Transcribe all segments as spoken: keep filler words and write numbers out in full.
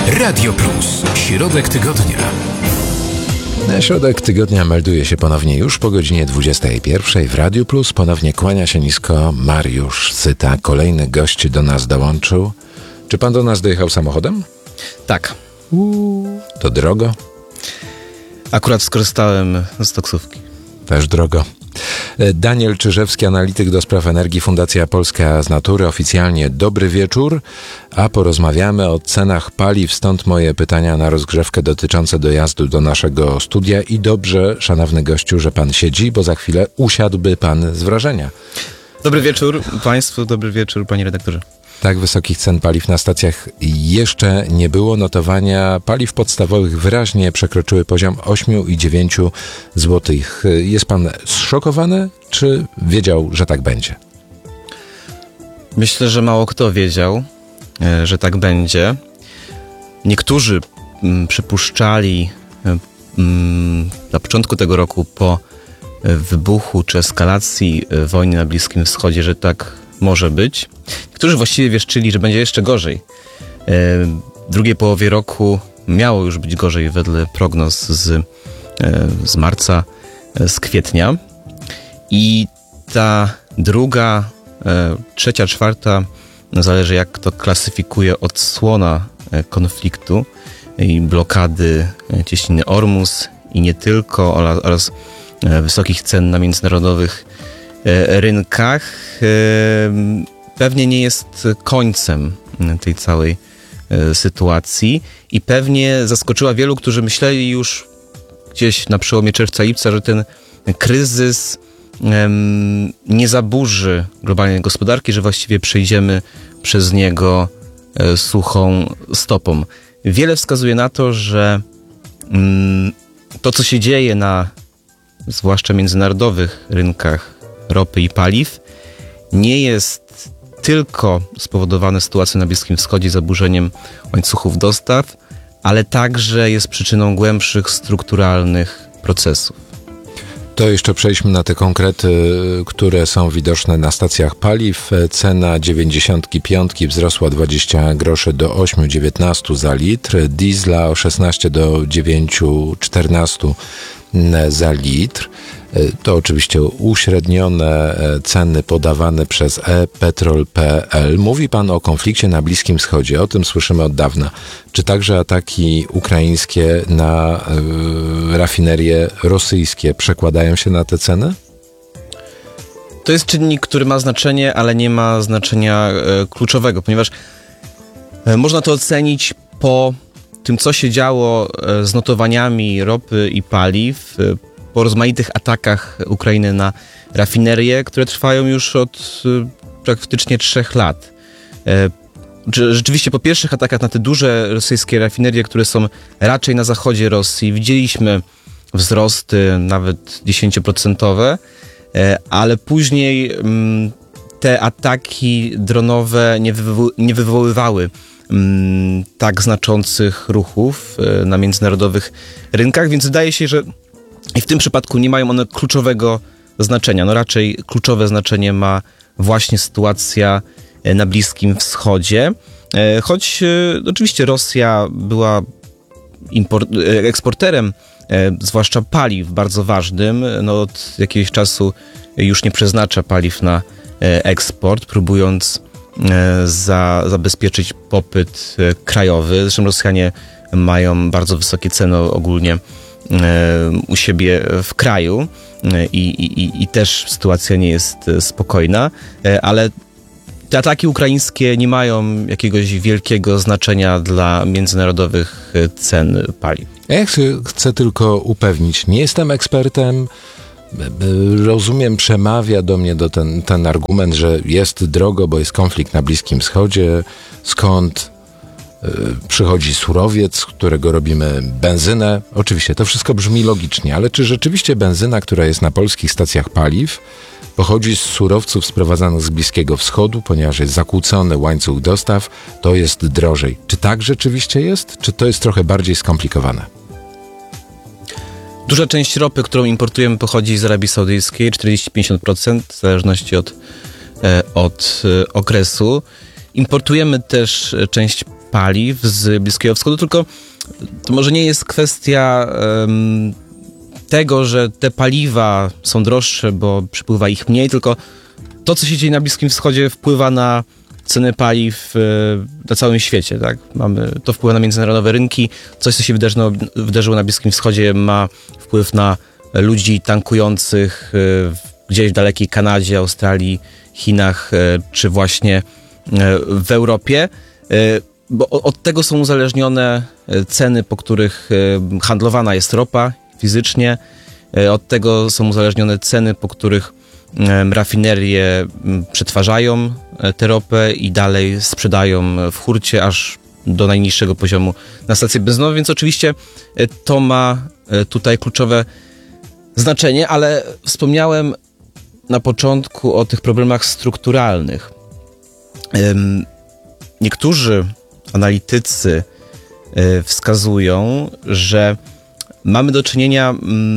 Radio Plus. Środek tygodnia. Środek tygodnia melduje się ponownie już po godzinie dwudziestej pierwszej w Radiu Plus. Ponownie kłania się nisko Mariusz Syta. Kolejny gość do nas dołączył. Czy pan do nas dojechał samochodem? Tak. Uuu, to drogo? Akurat skorzystałem z taksówki. Też drogo. Daniel Czyżewski, analityk do spraw energii, Fundacja Polska z Natury. Oficjalnie dobry wieczór, a porozmawiamy o cenach paliw, stąd moje pytania na rozgrzewkę dotyczące dojazdu do naszego studia. I dobrze, szanowny gościu, że pan siedzi, bo za chwilę usiadłby pan z wrażenia. Dobry wieczór państwu, dobry wieczór panie redaktorze. Tak wysokich cen paliw na stacjach jeszcze nie było. Notowania paliw podstawowych wyraźnie przekroczyły poziom osiem i dziewięć złotych. Jest pan zszokowany, czy wiedział, że tak będzie? Myślę, że mało kto wiedział, że tak będzie. Niektórzy m, przypuszczali m, na początku tego roku po wybuchu czy eskalacji wojny na Bliskim Wschodzie, że tak może być. Niektórzy właściwie wieszczyli, że będzie jeszcze gorzej. W drugiej połowie roku miało już być gorzej wedle prognoz z, z marca, z kwietnia. I ta druga, trzecia, czwarta, zależy jak kto klasyfikuje, odsłona konfliktu i blokady cieśniny Ormus i nie tylko, oraz wysokich cen na międzynarodowych rynkach pewnie nie jest końcem tej całej sytuacji i pewnie zaskoczyła wielu, którzy myśleli już gdzieś na przełomie czerwca-lipca, że ten kryzys nie zaburzy globalnej gospodarki, że właściwie przejdziemy przez niego suchą stopą. Wiele wskazuje na to, że to, co się dzieje na zwłaszcza międzynarodowych rynkach ropy i paliw, nie jest tylko spowodowane sytuacją na Bliskim Wschodzie, zaburzeniem łańcuchów dostaw, ale także jest przyczyną głębszych strukturalnych procesów. To jeszcze przejdźmy na te konkrety, które są widoczne na stacjach paliw. Cena dziewięćdziesiątki piątki wzrosła dwadzieścia groszy do osiem dziewiętnaście za litr, diesla o szesnaście do dziewięciu czternastu za litr. To oczywiście uśrednione ceny podawane przez e petrol kropka pe el. Mówi pan o konflikcie na Bliskim Wschodzie, o tym słyszymy od dawna. Czy także ataki ukraińskie na y, rafinerie rosyjskie przekładają się na te ceny? To jest czynnik, który ma znaczenie, ale nie ma znaczenia e, kluczowego, ponieważ e, można to ocenić po tym, co się działo e, z notowaniami ropy i paliw, e, po rozmaitych atakach Ukrainy na rafinerie, które trwają już od e, praktycznie trzech lat. E, rzeczywiście po pierwszych atakach na te duże rosyjskie rafinerie, które są raczej na zachodzie Rosji, widzieliśmy wzrosty nawet dziesięcioprocentowe, ale później te ataki dronowe nie, wywo- nie wywoływały tak znaczących ruchów na międzynarodowych rynkach, więc wydaje się, że i w tym przypadku nie mają one kluczowego znaczenia. No raczej kluczowe znaczenie ma właśnie sytuacja na Bliskim Wschodzie, choć oczywiście Rosja była import- eksporterem zwłaszcza paliw bardzo ważnym. No od jakiegoś czasu już nie przeznacza paliw na eksport, próbując za, zabezpieczyć popyt krajowy. Zresztą Rosjanie mają bardzo wysokie ceny ogólnie u siebie w kraju i, i, i też sytuacja nie jest spokojna, ale te ataki ukraińskie nie mają jakiegoś wielkiego znaczenia dla międzynarodowych cen paliw. Ja chcę tylko upewnić, nie jestem ekspertem, rozumiem, przemawia do mnie do ten, ten argument, że jest drogo, bo jest konflikt na Bliskim Wschodzie, skąd y, przychodzi surowiec, z którego robimy benzynę. Oczywiście to wszystko brzmi logicznie, ale czy rzeczywiście benzyna, która jest na polskich stacjach paliw, pochodzi z surowców sprowadzanych z Bliskiego Wschodu, ponieważ jest zakłócony łańcuch dostaw, to jest drożej. Czy tak rzeczywiście jest? Czy to jest trochę bardziej skomplikowane? Duża część ropy, którą importujemy, pochodzi z Arabii Saudyjskiej, czterdzieści do pięćdziesięciu procent w zależności od, od okresu. Importujemy też część paliw z Bliskiego Wschodu, tylko to może nie jest kwestia um, tego, że te paliwa są droższe, bo przypływa ich mniej, tylko to, co się dzieje na Bliskim Wschodzie, wpływa na ceny paliw na całym świecie. Tak? Mamy, to wpływa na międzynarodowe rynki. Coś, co się wydarzyło, wydarzyło na Bliskim Wschodzie, ma wpływ na ludzi tankujących gdzieś w dalekiej Kanadzie, Australii, Chinach, czy właśnie w Europie. Bo od tego są uzależnione ceny, po których handlowana jest ropa fizycznie. Od tego są uzależnione ceny, po których rafinerie przetwarzają tę ropę i dalej sprzedają w hurcie aż do najniższego poziomu na stacje benzynowe, więc oczywiście to ma tutaj kluczowe znaczenie, ale wspomniałem na początku o tych problemach strukturalnych. Niektórzy analitycy wskazują, że mamy do czynienia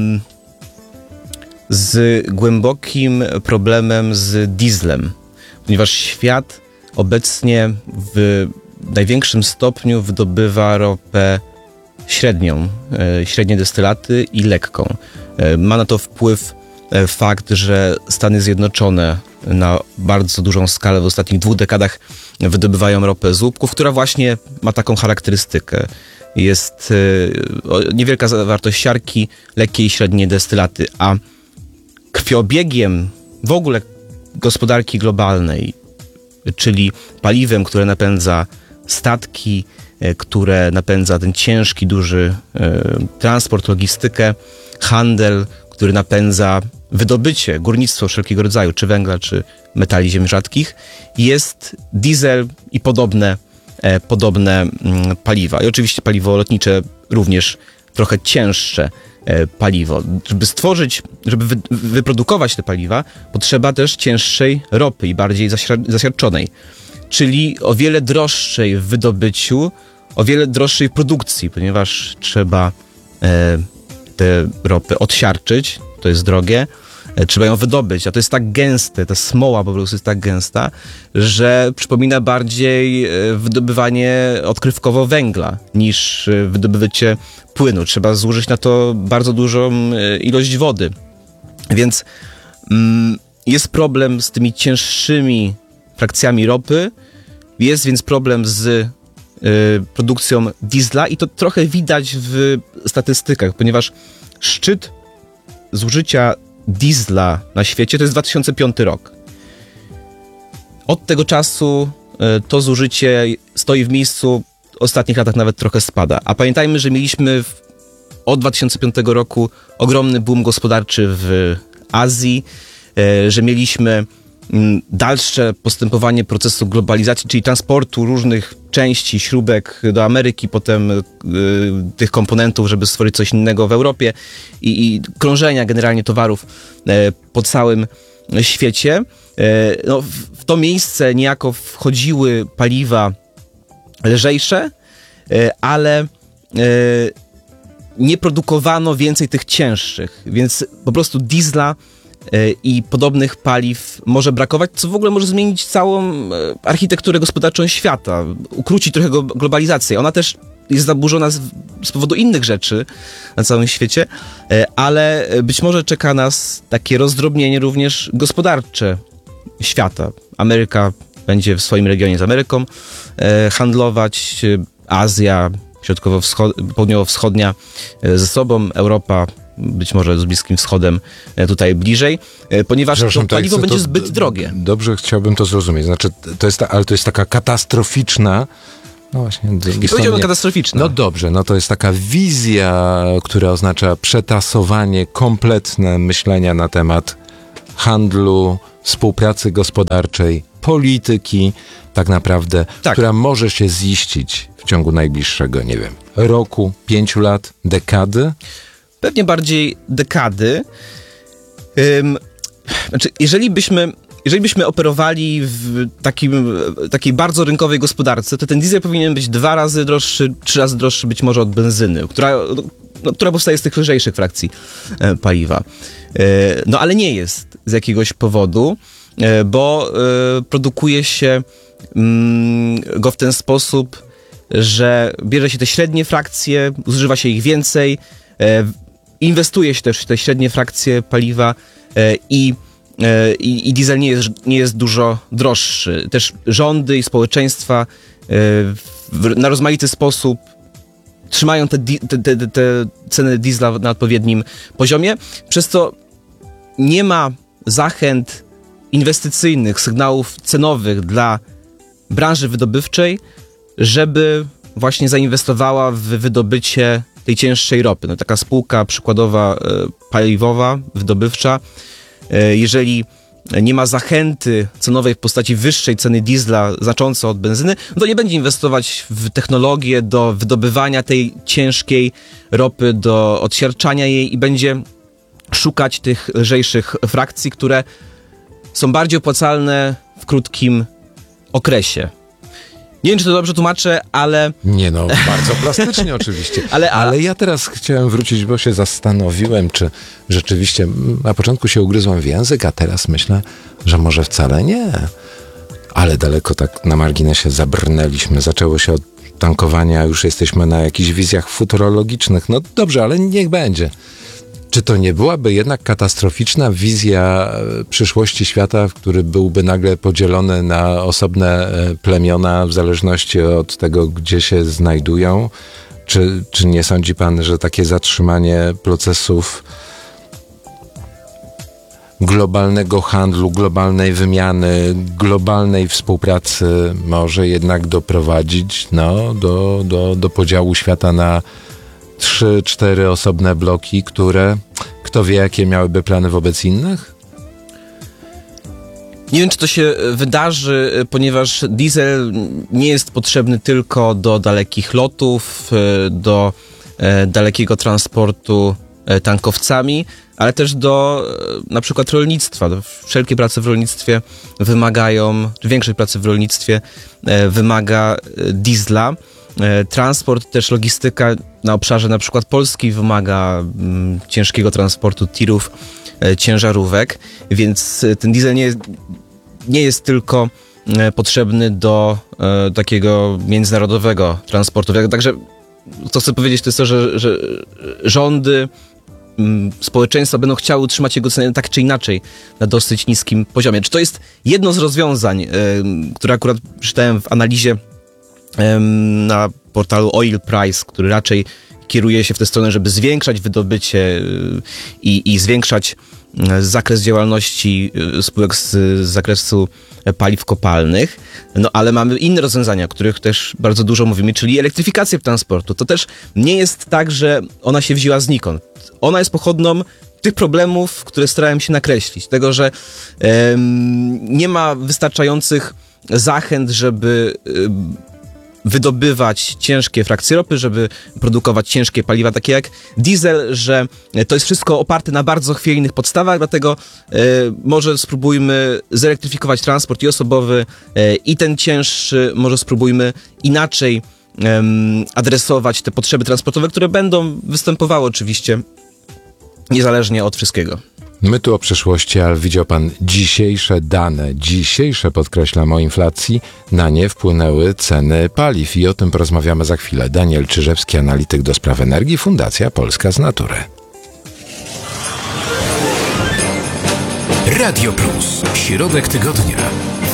z głębokim problemem z dieslem, ponieważ świat obecnie w największym stopniu wydobywa ropę średnią, średnie destylaty i lekką. Ma na to wpływ fakt, że Stany Zjednoczone na bardzo dużą skalę w ostatnich dwóch dekadach wydobywają ropę z łupków, która właśnie ma taką charakterystykę. Jest niewielka zawartość siarki, lekkie i średnie destylaty, a krwiobiegiem w ogóle gospodarki globalnej, czyli paliwem, które napędza statki, które napędza ten ciężki, duży transport, logistykę, handel, który napędza wydobycie, górnictwo wszelkiego rodzaju, czy węgla, czy metali ziem rzadkich, jest diesel i podobne, podobne paliwa. I oczywiście paliwo lotnicze również trochę cięższe paliwo. Żeby stworzyć, żeby wy, wyprodukować te paliwa, potrzeba też cięższej ropy i bardziej zasiar- zasiarczonej, czyli o wiele droższej w wydobyciu, o wiele droższej w produkcji, ponieważ trzeba e, te ropy odsiarczyć, to jest drogie, e, trzeba ją wydobyć, a to jest tak gęste, ta smoła po prostu jest tak gęsta, że przypomina bardziej e, wydobywanie odkrywkowo węgla niż e, wydobycie płynu. Trzeba zużyć na to bardzo dużą e, ilość wody. Więc mm, jest problem z tymi cięższymi frakcjami ropy, jest więc problem z y, produkcją diesla i to trochę widać w statystykach, ponieważ szczyt zużycia diesla na świecie to jest dwa tysiące piąty rok. Od tego czasu y, to zużycie stoi w miejscu, w ostatnich latach nawet trochę spada. A pamiętajmy, że mieliśmy w, od dwa tysiące piątego roku ogromny boom gospodarczy w Azji, y, że mieliśmy dalsze postępowanie procesu globalizacji, czyli transportu różnych części, śrubek do Ameryki, potem y, tych komponentów, żeby stworzyć coś innego w Europie i, i krążenia generalnie towarów y, po całym świecie. Y, no, w, w to miejsce niejako wchodziły paliwa lżejsze, y, ale y, nie produkowano więcej tych cięższych, więc po prostu diesla i podobnych paliw może brakować, co w ogóle może zmienić całą architekturę gospodarczą świata, ukrócić trochę globalizację. Ona też jest zaburzona z, z powodu innych rzeczy na całym świecie, ale być może czeka nas takie rozdrobnienie również gospodarcze świata. Ameryka będzie w swoim regionie z Ameryką handlować, Azja środkowo-wschod- południowo-wschodnia ze sobą, Europa być może z Bliskim Wschodem tutaj bliżej, ponieważ to paliwo tak, będzie to zbyt drogie. Dobrze, chciałbym to zrozumieć. Znaczy, to jest ta, ale to jest taka katastroficzna. No właśnie. Nie powiedziałbym katastroficzna. No dobrze, no to jest taka wizja, która oznacza przetasowanie kompletne myślenia na temat handlu, współpracy gospodarczej, polityki, tak naprawdę, tak. która może się ziścić w ciągu najbliższego, nie wiem, roku, pięciu lat, dekady. Pewnie bardziej dekady. Ym, znaczy, jeżeli byśmy, jeżeli byśmy operowali w takim, takiej bardzo rynkowej gospodarce, to ten diesel powinien być dwa razy droższy, trzy razy droższy być może od benzyny, która, no, która powstaje z tych lżejszych frakcji e, paliwa. E, no ale nie jest z jakiegoś powodu, e, bo e, produkuje się mm, go w ten sposób, że bierze się te średnie frakcje, zużywa się ich więcej, e, inwestuje się też w te średnie frakcje paliwa e, i, e, i diesel nie jest, nie jest dużo droższy. Też rządy i społeczeństwa e, w, na rozmaity sposób trzymają te, te, te, te ceny diesla na odpowiednim poziomie, przez co nie ma zachęt inwestycyjnych, sygnałów cenowych dla branży wydobywczej, żeby właśnie zainwestowała w wydobycie tej cięższej ropy. No, taka spółka przykładowa e, paliwowa, wydobywcza, e, jeżeli nie ma zachęty cenowej w postaci wyższej ceny diesla znacząco od benzyny, no to nie będzie inwestować w technologię do wydobywania tej ciężkiej ropy, do odsiarczania jej i będzie szukać tych lżejszych frakcji, które są bardziej opłacalne w krótkim okresie. Nie wiem, czy to dobrze tłumaczę, ale... Nie no, bardzo plastycznie oczywiście. Ale, ale ja teraz chciałem wrócić, bo się zastanowiłem, czy rzeczywiście na początku się ugryzłem w język, a teraz myślę, że może wcale nie. Ale daleko tak na marginesie zabrnęliśmy. Zaczęło się od tankowania, już jesteśmy na jakichś wizjach futurologicznych. No dobrze, ale niech będzie. Czy to nie byłaby jednak katastroficzna wizja przyszłości świata, który byłby nagle podzielony na osobne plemiona w zależności od tego, gdzie się znajdują? Czy, czy nie sądzi pan, że takie zatrzymanie procesów globalnego handlu, globalnej wymiany, globalnej współpracy może jednak doprowadzić no, do, do, do podziału świata na trzy, cztery osobne bloki, które kto wie, jakie miałyby plany wobec innych? Nie wiem, czy to się wydarzy, ponieważ diesel nie jest potrzebny tylko do dalekich lotów, do dalekiego transportu tankowcami, ale też do na przykład rolnictwa. Wszelkie prace w rolnictwie wymagają, czy większość pracy w rolnictwie wymaga diesla. Transport, też logistyka na obszarze na przykład Polski wymaga mm, ciężkiego transportu tirów, e, ciężarówek, więc ten diesel nie jest, nie jest tylko e, potrzebny do e, takiego międzynarodowego transportu. Także co chcę powiedzieć, to jest to, że, że rządy, m, społeczeństwa będą chciały utrzymać jego cenę tak czy inaczej na dosyć niskim poziomie. Czy to jest jedno z rozwiązań, e, które akurat czytałem w analizie na portalu Oil Price, który raczej kieruje się w tę stronę, żeby zwiększać wydobycie i, i zwiększać zakres działalności spółek z, z zakresu paliw kopalnych, no ale mamy inne rozwiązania, o których też bardzo dużo mówimy, czyli elektryfikację transportu. To też nie jest tak, że ona się wzięła znikąd. Ona jest pochodną tych problemów, które starałem się nakreślić. Tego, że em, nie ma wystarczających zachęt, żeby em, wydobywać ciężkie frakcje ropy, żeby produkować ciężkie paliwa, takie jak diesel, że to jest wszystko oparte na bardzo chwiejnych podstawach, dlatego e, może spróbujmy zelektryfikować transport i osobowy, e, i ten cięższy, może spróbujmy inaczej e, adresować te potrzeby transportowe, które będą występowały oczywiście niezależnie od wszystkiego. My tu o przyszłości, ale widział pan dzisiejsze dane, dzisiejsze podkreślam o inflacji, na nie wpłynęły ceny paliw i o tym porozmawiamy za chwilę. Daniel Czyżewski, analityk do spraw energii, Fundacja Polska z Natury. Radio Plus. Środek tygodnia.